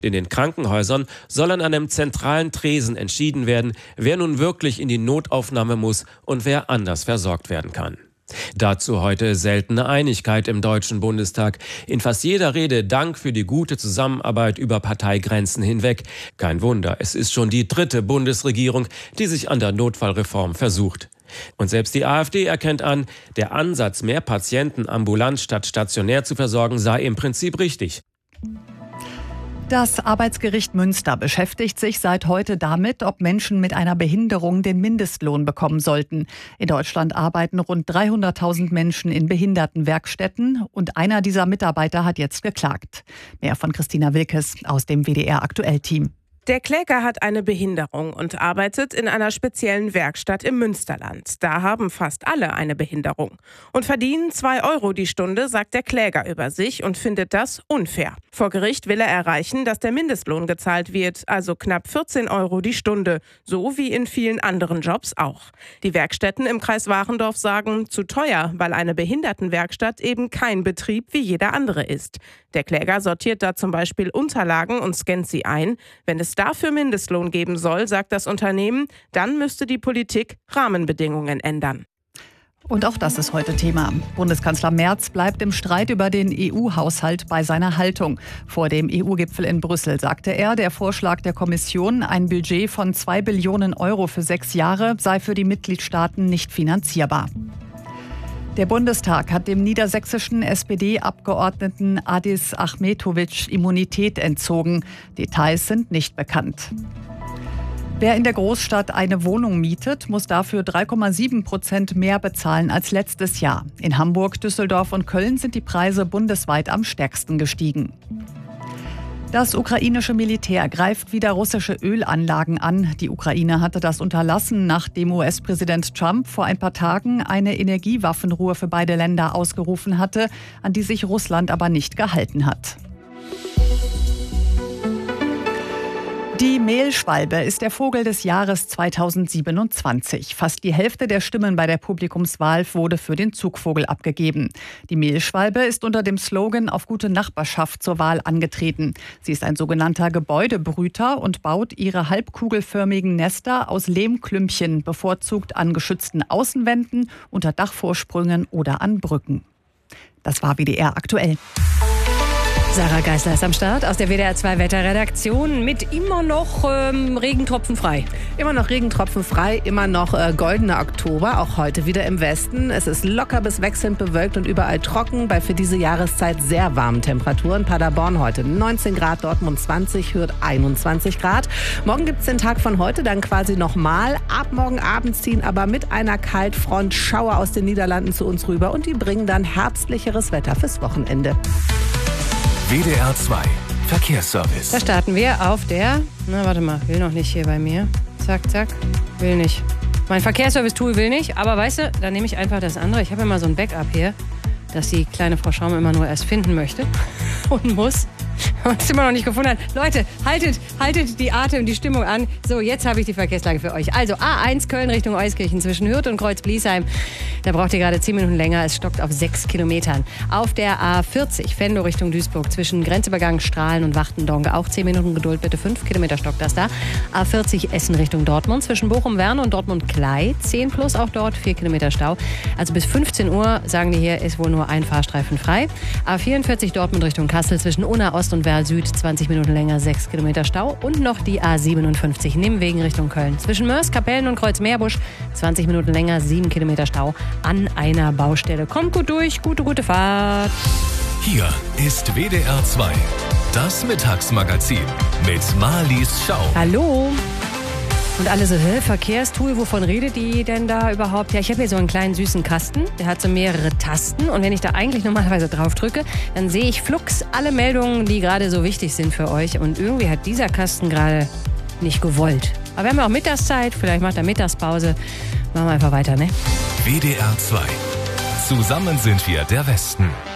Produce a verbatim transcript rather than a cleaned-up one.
In den Krankenhäusern soll an einem zentralen Tresen entschieden werden, wer nun wirklich in die Notaufnahme muss und wer anders versorgt werden kann. Dazu heute seltene Einigkeit im Deutschen Bundestag. In fast jeder Rede Dank für die gute Zusammenarbeit über Parteigrenzen hinweg. Kein Wunder, es ist schon die dritte Bundesregierung, die sich an der Notfallreform versucht. Und selbst die AfD erkennt an, der Ansatz, mehr Patienten ambulant statt stationär zu versorgen, sei im Prinzip richtig. Das Arbeitsgericht Münster beschäftigt sich seit heute damit, ob Menschen mit einer Behinderung den Mindestlohn bekommen sollten. In Deutschland arbeiten rund dreihunderttausend Menschen in Behindertenwerkstätten und einer dieser Mitarbeiter hat jetzt geklagt. Mehr von Christina Wilkes aus dem W D R-Aktuell-Team. Der Kläger hat eine Behinderung und arbeitet in einer speziellen Werkstatt im Münsterland. Da haben fast alle eine Behinderung und verdienen zwei Euro die Stunde, sagt der Kläger über sich und findet das unfair. Vor Gericht will er erreichen, dass der Mindestlohn gezahlt wird, also knapp vierzehn Euro die Stunde, so wie in vielen anderen Jobs auch. Die Werkstätten im Kreis Warendorf sagen, zu teuer, weil eine Behindertenwerkstatt eben kein Betrieb wie jeder andere ist. Der Kläger sortiert da zum Beispiel Unterlagen und scannt sie ein. Wenn es dafür Mindestlohn geben soll, sagt das Unternehmen, dann müsste die Politik Rahmenbedingungen ändern. Und auch das ist heute Thema. Bundeskanzler Merz bleibt im Streit über den E U-Haushalt bei seiner Haltung. Vor dem E U-Gipfel in Brüssel sagte er, der Vorschlag der Kommission, ein Budget von zwei Billionen Euro für sechs Jahre, sei für die Mitgliedstaaten nicht finanzierbar. Der Bundestag hat dem niedersächsischen S P D-Abgeordneten Adis Ahmetovic Immunität entzogen. Details sind nicht bekannt. Wer in der Großstadt eine Wohnung mietet, muss dafür drei Komma sieben Prozent mehr bezahlen als letztes Jahr. In Hamburg, Düsseldorf und Köln sind die Preise bundesweit am stärksten gestiegen. Das ukrainische Militär greift wieder russische Ölanlagen an. Die Ukraine hatte das unterlassen, nachdem U S-Präsident Trump vor ein paar Tagen eine Energiewaffenruhe für beide Länder ausgerufen hatte, an die sich Russland aber nicht gehalten hat. Die Mehlschwalbe ist der Vogel des Jahres zweitausendsiebenundzwanzig. Fast die Hälfte der Stimmen bei der Publikumswahl wurde für den Zugvogel abgegeben. Die Mehlschwalbe ist unter dem Slogan „Auf gute Nachbarschaft" zur Wahl angetreten. Sie ist ein sogenannter Gebäudebrüter und baut ihre halbkugelförmigen Nester aus Lehmklümpchen, bevorzugt an geschützten Außenwänden, unter Dachvorsprüngen oder an Brücken. Das war W D R aktuell. Sarah Geisler ist am Start aus der W D R zwei Wetterredaktion mit immer noch ähm, Regentropfen frei. Immer noch Regentropfen frei, immer noch äh, goldener Oktober, auch heute wieder im Westen. Es ist locker bis wechselnd bewölkt und überall trocken, bei für diese Jahreszeit sehr warmen Temperaturen. Paderborn heute neunzehn Grad, Dortmund zwanzig, Hürth einundzwanzig Grad. Morgen gibt es den Tag von heute dann quasi nochmal. Ab morgen Abend ziehen aber mit einer Kaltfront Schauer aus den Niederlanden zu uns rüber und die bringen dann herbstlicheres Wetter fürs Wochenende. W D R zwei Verkehrsservice. Da starten wir auf der, na warte mal, will noch nicht hier bei mir. Zack, zack, will nicht. Mein Verkehrsservice-Tool will nicht, aber weißt du, dann nehme ich einfach das andere. Ich habe immer so ein Backup hier, das die kleine Frau Schaum immer nur erst finden möchte und muss. Und es immer noch nicht gefunden hat. Leute, haltet, haltet die Atem, die Stimmung an. So, jetzt habe ich die Verkehrslage für euch. Also A eins Köln Richtung Euskirchen zwischen Hürth und Kreuz-Bliesheim. Da braucht ihr gerade zehn Minuten länger. Es stockt auf sechs Kilometern. Auf der A vierzig Venlo Richtung Duisburg zwischen Grenzübergang Strahlen und Wachtendonk. Auch zehn Minuten Geduld, bitte. fünf Kilometer stockt das da. A vierzig Essen Richtung Dortmund zwischen Bochum-Werne und Dortmund-Klei. zehn plus auch dort, vier Kilometer Stau. Also bis fünfzehn Uhr, sagen die hier, ist wohl nur ein Fahrstreifen frei. A vierundvierzig Dortmund Richtung Kassel zwischen Unna Ost und Werl Süd, zwanzig Minuten länger, sechs Kilometer Stau. Und noch die A siebenundfünfzig Nimwegen Richtung Köln. Zwischen Mörs, Kapellen und Kreuz-Meerbusch, zwanzig Minuten länger, sieben Kilometer Stau an einer Baustelle. Kommt gut durch, gute, gute Fahrt. Hier ist W D R zwei, das Mittagsmagazin mit Marlies Schau. Hallo. Und alle so, hä, Verkehrstool, wovon redet die denn da überhaupt? Ja, ich habe hier so einen kleinen süßen Kasten, der hat so mehrere Tasten und wenn ich da eigentlich normalerweise drauf drücke, dann sehe ich flugs alle Meldungen, die gerade so wichtig sind für euch und irgendwie hat dieser Kasten gerade nicht gewollt. Aber wir haben ja auch Mittagszeit, vielleicht macht er Mittagspause, machen wir einfach weiter, ne? W D R zwei. Zusammen sind wir der Westen.